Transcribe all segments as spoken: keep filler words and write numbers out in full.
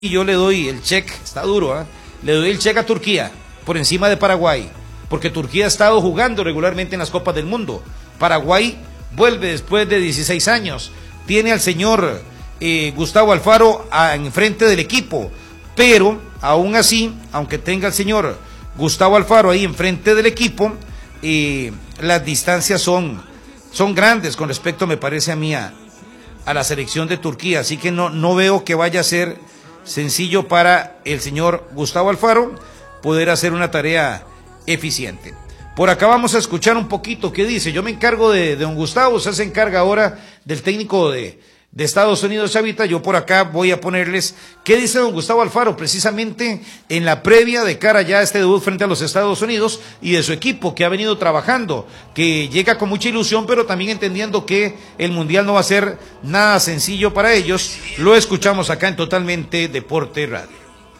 Y yo le doy el check, está duro, ¿eh? Le doy el check a Turquía por encima de Paraguay, porque Turquía ha estado jugando regularmente en las Copas del Mundo. Paraguay vuelve después de dieciséis años, tiene al señor eh, Gustavo Alfaro a, en frente del equipo, pero aún así, aunque tenga al señor Gustavo Alfaro ahí enfrente del equipo, eh, las distancias son, son grandes con respecto, me parece a mí, a, a la selección de Turquía, así que no, no veo que vaya a ser sencillo para el señor Gustavo Alfaro poder hacer una tarea eficiente. Por acá vamos a escuchar un poquito qué dice. Yo me encargo de, de don Gustavo, usted se encarga ahora del técnico de, de Estados Unidos, Chavita. Yo por acá voy a ponerles qué dice don Gustavo Alfaro precisamente en la previa de cara ya a este debut frente a los Estados Unidos y de su equipo que ha venido trabajando, que llega con mucha ilusión, pero también entendiendo que el Mundial no va a ser nada sencillo para ellos. Lo escuchamos acá en Totalmente Deporte Radio.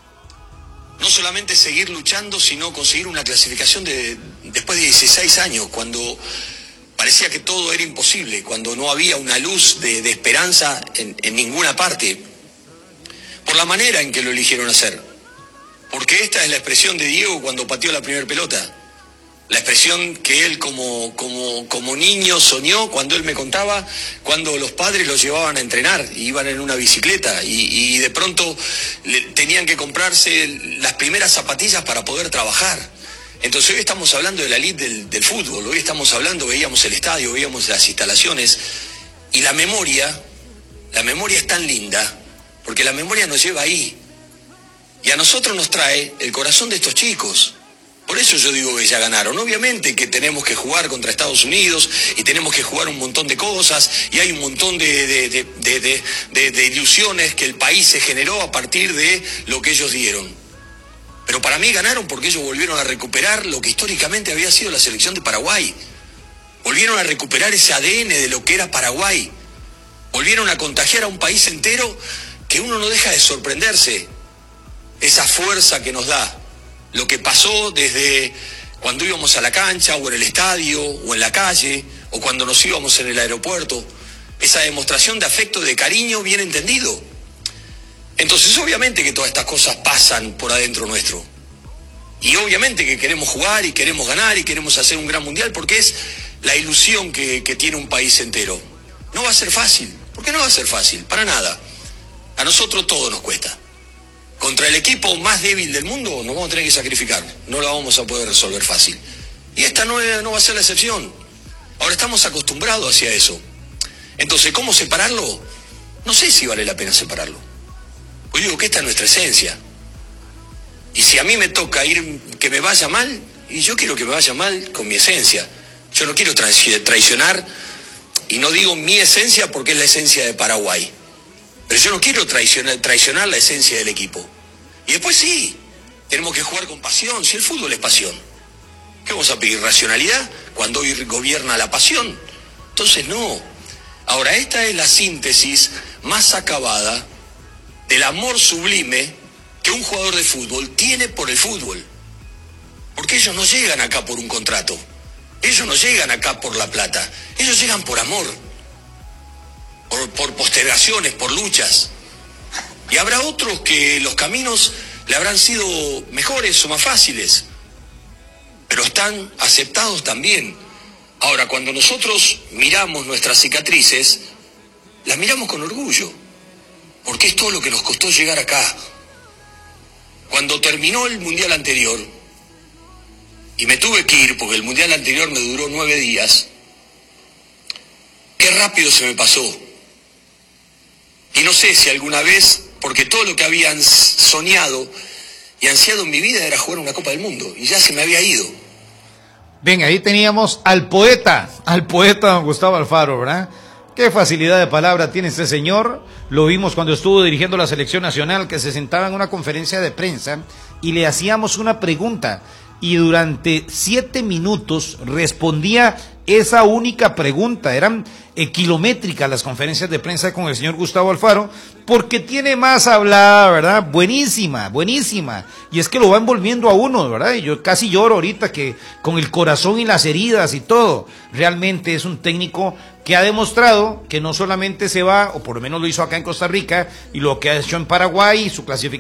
No solamente seguir luchando, sino conseguir una clasificación de, después de dieciséis años, cuando parecía que todo era imposible, cuando no había una luz de, de esperanza en, en ninguna parte, por la manera en que lo eligieron hacer. Porque esta es la expresión de Diego cuando pateó la primera pelota, la expresión que él como, como, como niño soñó cuando él me contaba, cuando los padres los llevaban a entrenar, iban en una bicicleta y, y de pronto le, tenían que comprarse las primeras zapatillas para poder trabajar. Entonces hoy estamos hablando de la elite del, del fútbol, hoy estamos hablando, veíamos el estadio, veíamos las instalaciones y la memoria, la memoria es tan linda, porque la memoria nos lleva ahí y a nosotros nos trae el corazón de estos chicos. Por eso yo digo que ya ganaron. Obviamente que tenemos que jugar contra Estados Unidos y tenemos que jugar un montón de cosas y hay un montón de, de, de, de, de, de, de ilusiones que el país se generó a partir de lo que ellos dieron. Pero para mí ganaron porque ellos volvieron a recuperar lo que históricamente había sido la selección de Paraguay. Volvieron a recuperar ese A D N de lo que era Paraguay. Volvieron a contagiar a un país entero que uno no deja de sorprenderse. Esa fuerza que nos da. Lo que pasó desde cuando íbamos a la cancha o en el estadio o en la calle o cuando nos íbamos en el aeropuerto, esa demostración de afecto, de cariño bien entendido. Entonces obviamente que todas estas cosas pasan por adentro nuestro y obviamente que queremos jugar y queremos ganar y queremos hacer un gran mundial porque es la ilusión que, que tiene un país entero. No va a ser fácil, porque no va a ser fácil, para nada. A nosotros todo nos cuesta. Contra el equipo más débil del mundo nos vamos a tener que sacrificar. No la vamos a poder resolver fácil. Y esta no, no va a ser la excepción. Ahora estamos acostumbrados hacia eso. Entonces, ¿cómo separarlo? No sé si vale la pena separarlo. Pues digo que esta es nuestra esencia. Y si a mí me toca ir que me vaya mal, y yo quiero que me vaya mal con mi esencia. Yo no quiero traicionar, y no digo mi esencia porque es la esencia de Paraguay. Pero yo no quiero traicionar, traicionar la esencia del equipo. Y después sí, tenemos que jugar con pasión, si el fútbol es pasión. ¿Qué vamos a pedir? ¿Racionalidad? Cuando hoy gobierna la pasión. Entonces no. Ahora, esta es la síntesis más acabada del amor sublime que un jugador de fútbol tiene por el fútbol. Porque ellos no llegan acá por un contrato. Ellos no llegan acá por la plata. Ellos llegan por amor. Por, por postergaciones, por luchas. Y habrá otros que los caminos le habrán sido mejores o más fáciles, pero están aceptados también. Ahora, cuando nosotros miramos nuestras cicatrices, las miramos con orgullo, porque es todo lo que nos costó llegar acá. Cuando terminó el mundial anterior, y me tuve que ir porque el mundial anterior me duró nueve días, qué rápido se me pasó. Y no sé si alguna vez, porque todo lo que habían soñado y ansiado en mi vida era jugar una Copa del Mundo, y ya se me había ido. Bien, ahí teníamos al poeta, al poeta don Gustavo Alfaro, ¿verdad? Qué facilidad de palabra tiene este señor. Lo vimos cuando estuvo dirigiendo la selección nacional, que se sentaba en una conferencia de prensa y le hacíamos una pregunta y durante siete minutos respondía esa única pregunta. Eran eh, kilométricas las conferencias de prensa con el señor Gustavo Alfaro, porque tiene más hablada, ¿verdad? Buenísima, buenísima. Y es que lo va envolviendo a uno, ¿verdad? Y yo casi lloro ahorita que con el corazón y las heridas y todo. Realmente es un técnico que ha demostrado que no solamente se va, o por lo menos lo hizo acá en Costa Rica, y lo que ha hecho en Paraguay, su clasificación